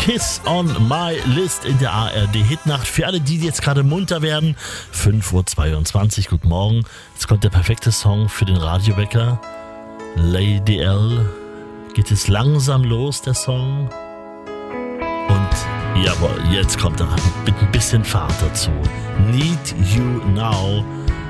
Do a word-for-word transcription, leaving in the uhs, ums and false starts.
Kiss on My List in der A R D-Hitnacht. Für alle, die jetzt gerade munter werden, fünf Uhr zweiundzwanzig, guten Morgen. Jetzt kommt der perfekte Song für den Radiowecker. Lady L. Geht es langsam los, der Song. Und jawohl, jetzt kommt er mit ein bisschen Fahrt dazu. Need You Now